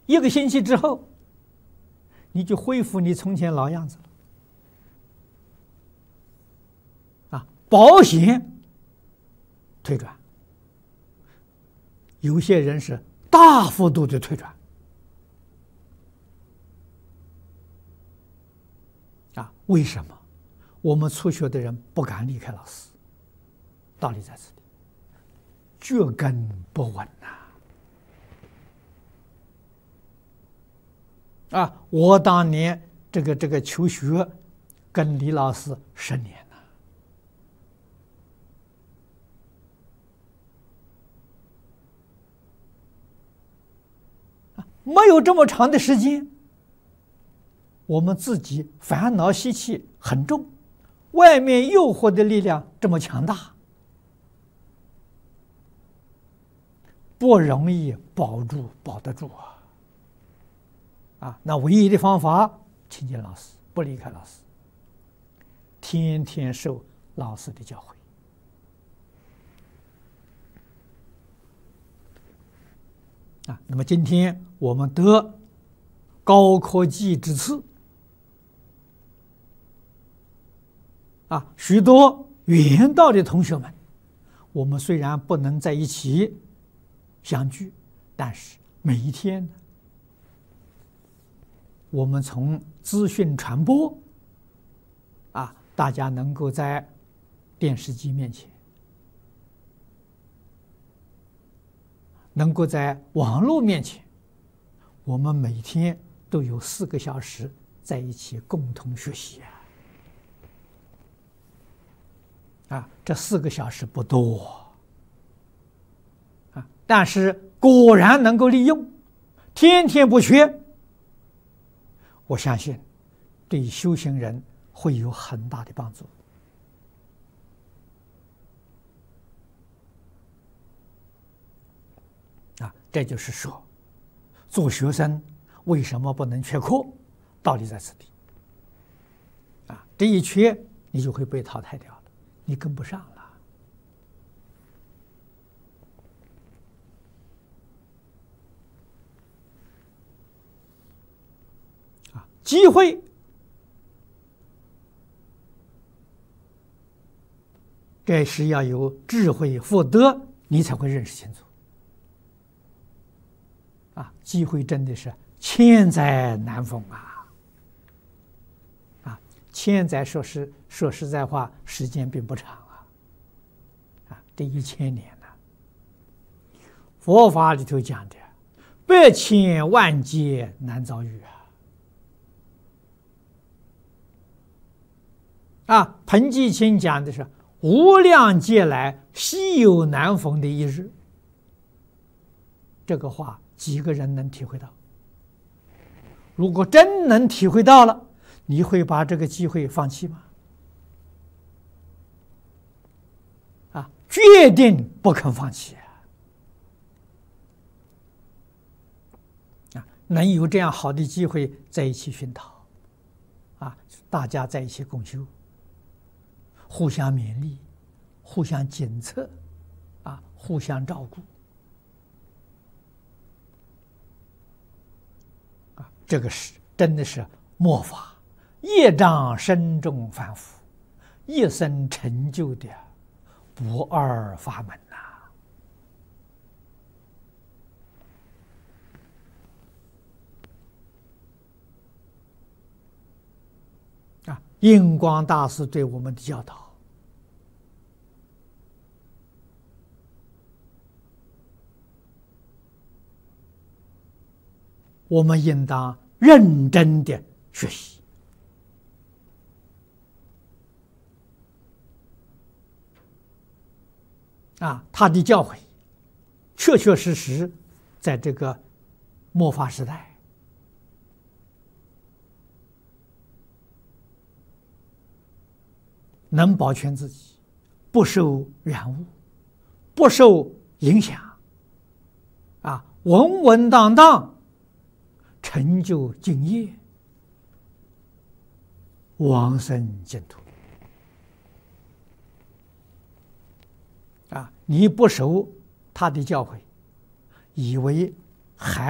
1个星期之后，你就恢复你从前老样子了。保险退转，有些人是大幅度的退转。为什么我们初学的人不敢离开老师？道理在这里，脚跟不稳呐。我当年这个求学，跟李老师10年了，没有这么长的时间。我们自己烦恼习气很重，外面诱惑的力量这么强大，不容易保得住那唯一的方法，亲近老师，不离开老师，天天受老师的教诲那么今天我们得高科技之赐许多远道的同学们，我们虽然不能在一起相聚，但是每一天我们从资讯传播大家能够在电视机面前，能够在网络面前，我们每天都有4个小时在一起共同学习这4个小时不多但是果然能够利用，天天不缺。我相信对修行人会有很大的帮助这就是说，做学生为什么不能缺课？道理在此地这一缺，你就会被淘汰掉了，你跟不上了机会这是要有智慧福德，你才会认识清楚机会真的是千载难逢千载说实在话，时间并不长这1000年佛法里头讲的百千万劫难遭遇彭季清讲的是无量劫来稀有难逢的一日，这个话几个人能体会到？如果真能体会到了，你会把这个机会放弃吗？决定不肯放弃能有这样好的机会在一起熏陶大家在一起共修，互相勉励，互相检测互相照顾这个是真的是末法业障深重凡夫一生成就的不二法门印光大师对我们的教导，我们应当认真的学习他的教诲确确实实在这个末法时代能保全自己，不受染污，不受影响稳稳当当成就净业，往生净土你不守他的教诲，以为还